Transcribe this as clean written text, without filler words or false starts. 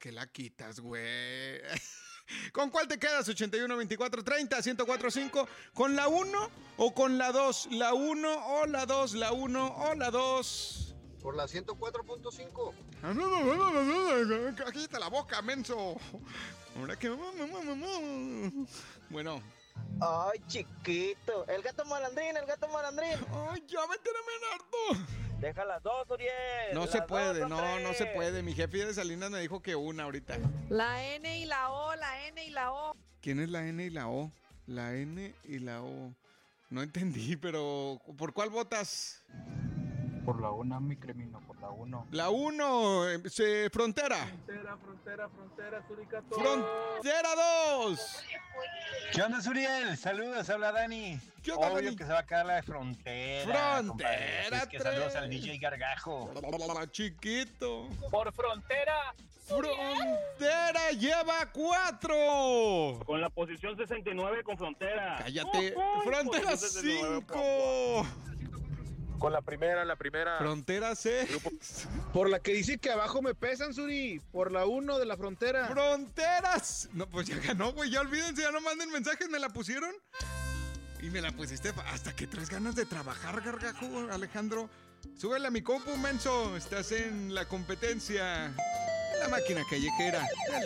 qué la quitas, güey? ¿Con cuál te quedas? 81, 24, 30, 104.5. ¿Con la 1 o con la 2? ¿La 1 o la 2? ¿La 1 o la 2? Por la 104.5. Quita la boca, menso. Ahora que... Bueno. Ay, chiquito. El gato malandrín, el gato malandrín. Ay, ya me tiene bien harto. Deja las dos, Uriel. No las se puede, dos, no se puede. Mi jefe de Salinas me dijo que una ahorita. La N y la O, la N y la O. ¿Quién es la N y la O? La N y la O. No entendí, pero ¿por cuál votas? Por la 1, mi cremino, por la 1. La 1, Frontera. Frontera, Suricato. Frontera 2. ¿Qué onda, Suriel? Saludos, habla Dani. ¿Qué onda, Obvio Dani? que se va a quedar la de Frontera. Frontera Es que saludos al DJ Gargajo. Chiquito. Por Frontera. Frontera lleva 4. Con la posición 69 con Frontera. Cállate. Frontera Posición 69 5. Con la primera. Frontera 6. Por la que dice que abajo me pesan, Suri. Por la 1 de la Frontera. Fronteras. No, pues ya ganó, güey. Ya olvídense, ya no manden mensajes. ¿Me la pusieron? Y me la pusiste hasta que traes ganas de trabajar, Gargajo, Alejandro. Súbele a mi compu, menso. Estás en la competencia. La máquina callejera.